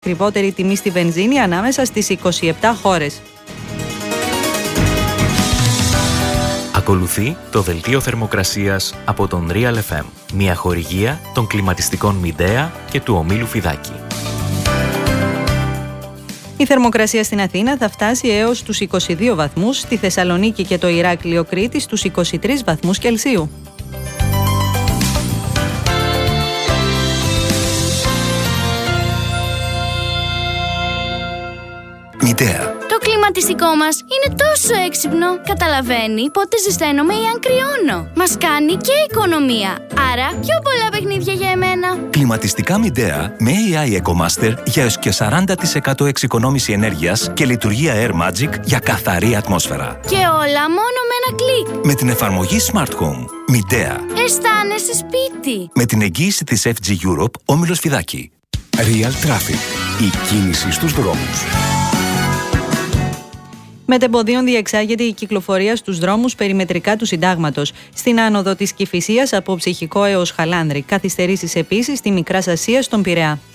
ακριβότερη τιμή στη βενζίνη ανάμεσα στις 27 χώρες. Ακολουθεί το δελτίο θερμοκρασίας από τον Real FM, μια χορηγία των κλιματιστικών Μιντέα και του ομίλου Φιδάκη. Η θερμοκρασία στην Αθήνα θα φτάσει έως τους 22 βαθμούς, στη Θεσσαλονίκη και το Ηράκλειο Κρήτη στους 23 βαθμούς Κελσίου. Μιντέα. Το κλιματιστικό μας είναι τόσο έξυπνο. Καταλαβαίνει πότε ζεσταίνομαι ή αν κρυώνω. Μας κάνει και οικονομία. Άρα πιο πολλά παιχνίδια για εμένα. Κλιματιστικά Μιντέα με AI EcoMaster για έως και 40% εξοικονόμηση ενέργειας και λειτουργία Air Magic για καθαρή ατμόσφαιρα. Και όλα μόνο με ένα κλικ. Με την εφαρμογή Smart Home. Μιντέα. Αισθάνεσαι σπίτι. Με την εγγύηση της FG Europe, όμιλος Φιδάκη. Real Traffic. Η κίνηση στους δρόμους. Μετεμποδίων διεξάγεται η κυκλοφορία στους δρόμους περιμετρικά του Συντάγματος. Στην άνοδο της Κηφισίας από Ψυχικό έως Χαλάνδρη. Καθυστερήσεις επίσης στη Μικράς Ασίας στον Πειραιά.